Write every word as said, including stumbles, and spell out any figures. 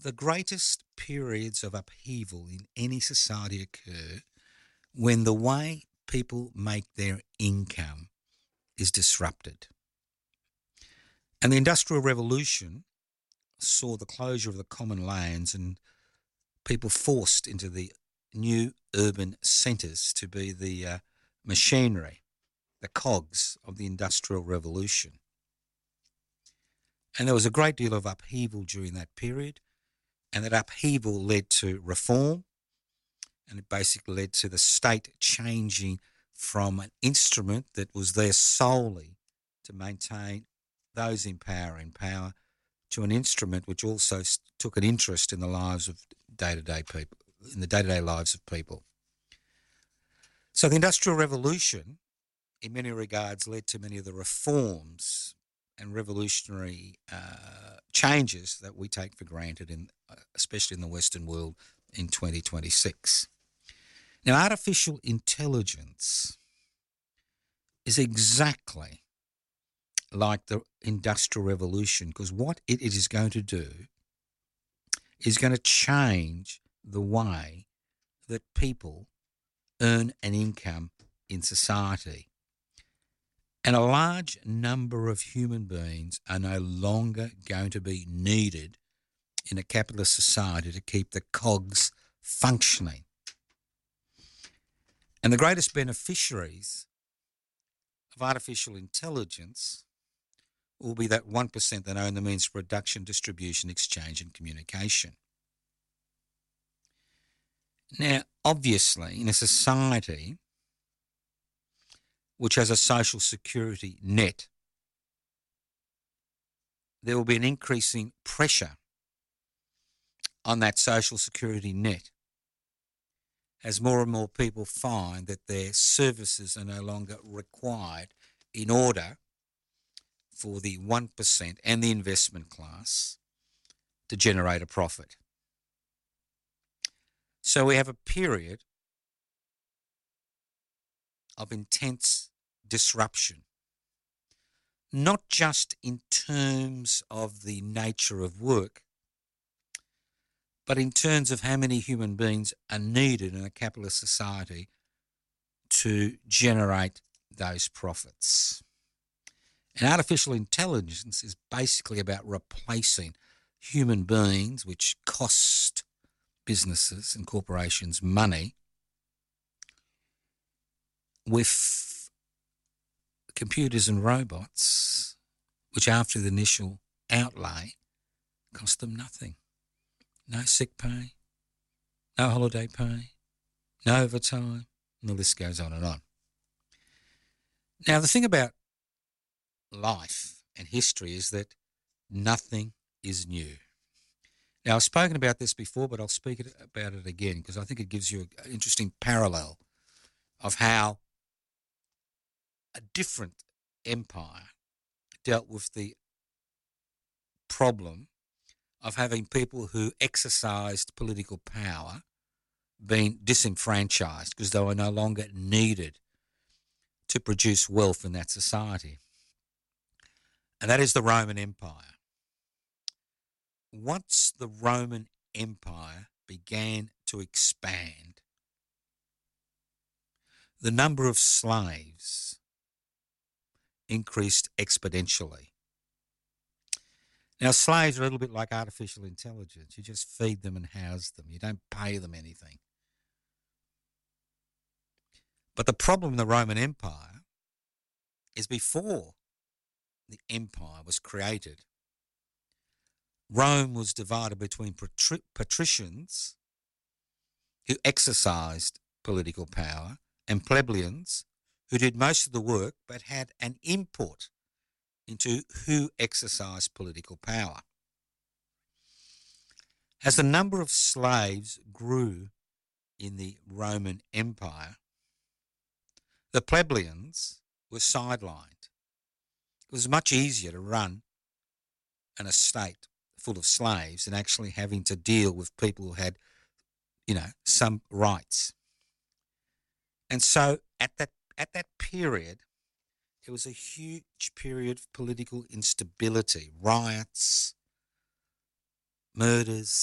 The greatest periods of upheaval in any society occur when the way people make their income is disrupted. And the Industrial Revolution saw the closure of the common lands and people forced into the new urban centres to be the uh, machinery, the cogs of the Industrial Revolution. And there was a great deal of upheaval during that period, and that upheaval led to reform, and it basically led to the state changing from an instrument that was there solely to maintain those in power in power to an instrument which also took an interest in the lives of day-to-day people, in the day-to-day lives of people. So the Industrial Revolution, in many regards, led to many of the reforms and revolutionary uh, changes that we take for granted, in, uh, especially in the Western world in twenty twenty-six. Now, artificial intelligence is exactly like the Industrial Revolution, because what it is going to do is going to change the way that people earn an income in society. And a large number of human beings are no longer going to be needed in a capitalist society to keep the cogs functioning. And the greatest beneficiaries of artificial intelligence will be that one percent that own the means of production, distribution, exchange and communication. Now, obviously, in a society which has a social security net, there will be an increasing pressure on that social security net as more and more people find that their services are no longer required in order for the one percent and the investment class to generate a profit. So we have a period of intense disruption, not just in terms of the nature of work, but in terms of how many human beings are needed in a capitalist society to generate those profits. And artificial intelligence is basically about replacing human beings, which cost businesses and corporations money, with computers and robots, which after the initial outlay cost them nothing. No sick pay, no holiday pay, no overtime, and the list goes on and on. Now, the thing about life and history is that nothing is new. Now, I've spoken about this before, but I'll speak about it again because I think it gives you an interesting parallel of how a different empire dealt with the problem of having people who exercised political power being disenfranchised because they were no longer needed to produce wealth in that society. And that is the Roman Empire. Once the Roman Empire began to expand, the number of slaves increased exponentially. Now, slaves are a little bit like artificial intelligence. You just feed them and house them. You don't pay them anything. But the problem in the Roman Empire is before the empire was created, Rome was divided between patri- patricians who exercised political power and plebeians who did most of the work but had an input into who exercised political power. As the number of slaves grew in the Roman Empire, the plebeians were sidelined. It was much easier to run an estate full of slaves than actually having to deal with people who had, you know, some rights. And so at that at that period, it was a huge period of political instability, riots, murders,